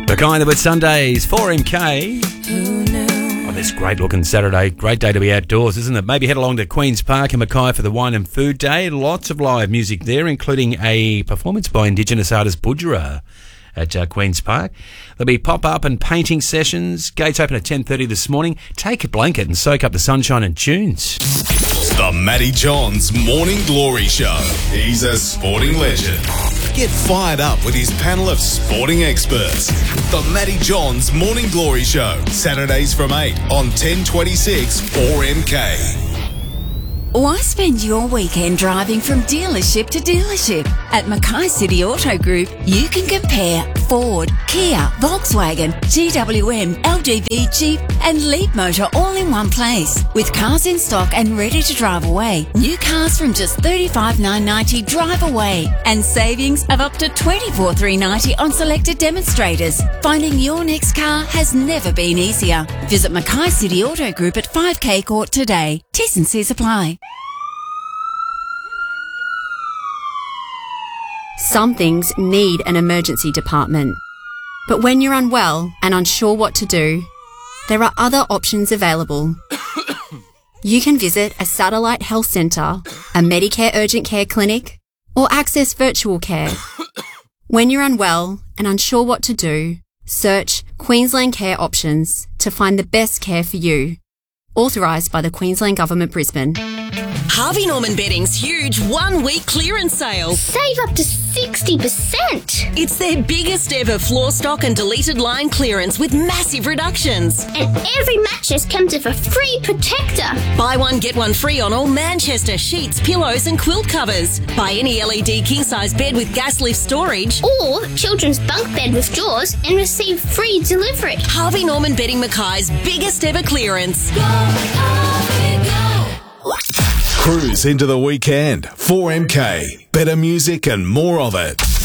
Mackay with Sundays, 4MK. Oh, this great looking Saturday. Great day to be outdoors, isn't it? Maybe head along to Queen's Park in Mackay for the Wine and Food Day. Lots of live music there, including a performance by Indigenous artist Budjerah at Queen's Park. There'll be pop-up and painting sessions. Gates open at 10:30 this morning. Take a blanket and soak up the sunshine and tunes. The Matty Johns Morning Glory Show. He's a sporting legend. Get fired up with his panel of sporting experts. The Matty Johns Morning Glory Show. Saturdays from 8 on 1026 4MK. Why spend your weekend driving from dealership to dealership? At Mackay City Auto Group, you can compare Ford, Kia, Volkswagen, GWM, LGV, Jeep and Leapmotor all in one place. With cars in stock and ready to drive away. New cars from just $35,990 drive away. And savings of up to $24,390 on selected demonstrators. Finding your next car has never been easier. Visit Mackay City Auto Group at 5K Court today. T&Cs apply. Some things need an emergency department. But when you're unwell and unsure what to do, there are other options available. You can visit a satellite health centre, a Medicare urgent care clinic, or access virtual care. When you're unwell and unsure what to do, search Queensland Care Options to find the best care for you. Authorised by the Queensland Government, Brisbane. Harvey Norman Bedding's huge one-week clearance sale. Save up to 60%. It's their biggest ever floor stock and deleted line clearance with massive reductions. And every mattress comes with a free protector. Buy one, get one free on all Manchester sheets, pillows and quilt covers. Buy any LED king-size bed with gas lift storage. Or children's bunk bed with drawers and receive free delivery. Harvey Norman Bedding Mackay's biggest ever clearance. Cruise into the weekend. 4MK. Better music and more of it.